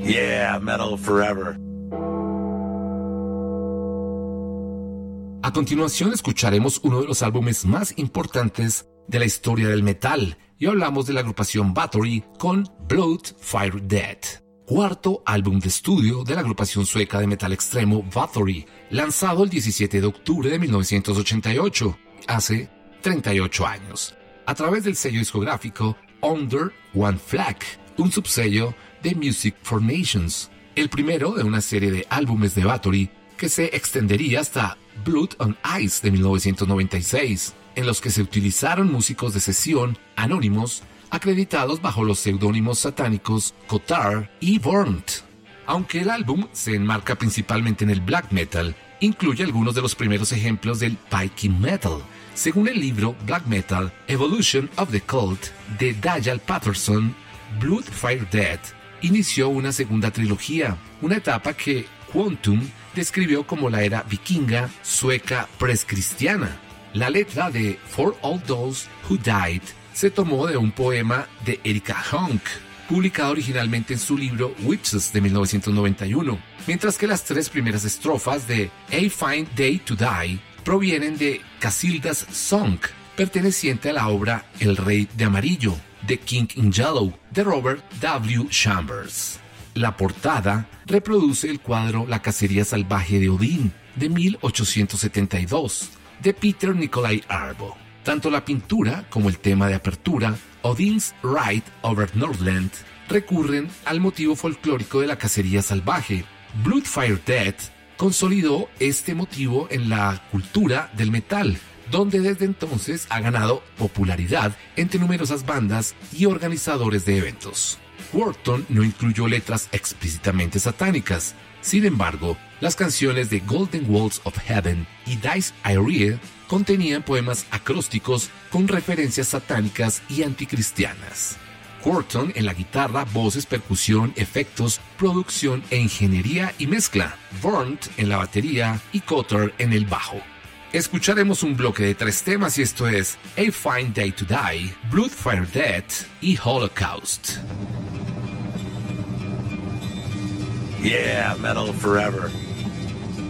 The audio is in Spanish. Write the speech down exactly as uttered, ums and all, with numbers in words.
Yeah, metal forever. A continuación escucharemos uno de los álbumes más importantes de la historia del metal y hablamos de la agrupación Bathory con Blood, Fire, Death, cuarto álbum de estudio de la agrupación sueca de metal extremo Bathory, lanzado el diecisiete de octubre de mil novecientos ochenta y ocho, hace treinta y ocho años, a través del sello discográfico Under One Flag, un subsello de Music for Nations, el primero de una serie de álbumes de Bathory que se extendería hasta Blood on Ice de mil novecientos noventa y seis, en los que se utilizaron músicos de sesión anónimos acreditados bajo los seudónimos satánicos Kotar y Burnt. Aunque el álbum se enmarca principalmente en el black metal, incluye algunos de los primeros ejemplos del Viking metal. Según el libro Black Metal, Evolution of the Cult de Dayal Patterson, Blood, Fire, Death inició una segunda trilogía, una etapa que Quantum describió como la era vikinga sueca prescristiana. La letra de For All Those Who Died se tomó de un poema de Erika Honk, publicado originalmente en su libro Witches de mil novecientos noventa y uno, mientras que las tres primeras estrofas de A Fine Day to Die provienen de Cassilda's Song, perteneciente a la obra El Rey de Amarillo, The King in Yellow, de Robert W. Chambers. La portada reproduce el cuadro La cacería salvaje de Odín, de mil ochocientos setenta y dos, de Peter Nikolai Arbo. Tanto la pintura como el tema de apertura, Odin's Ride over Northland, recurren al motivo folclórico de la cacería salvaje. Blood, Fire, Death consolidó este motivo en la cultura del metal, donde desde entonces ha ganado popularidad entre numerosas bandas y organizadores de eventos. Wharton no incluyó letras explícitamente satánicas. Sin embargo, las canciones de Golden Walls of Heaven y Dies Irae contenían poemas acrósticos con referencias satánicas y anticristianas. Wharton en la guitarra, voces, percusión, efectos, producción e ingeniería y mezcla. Burnt en la batería y Cotter en el bajo. Escucharemos un bloque de tres temas y esto es A Fine Day to Die, Blood, Fire, Death y Holocaust. Yeah, metal forever.